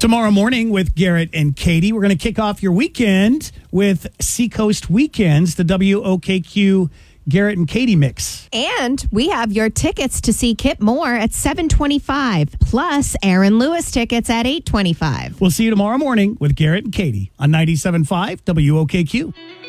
Tomorrow morning with Garrett and Katie, we're going to kick off your weekend with Seacoast Weekends, the WOKQ Garrett and Katie mix. And we have your tickets to see Kip Moore at 7:25, plus Aaron Lewis tickets at 8:25. We'll see you tomorrow morning with Garrett and Katie on 97.5 WOKQ.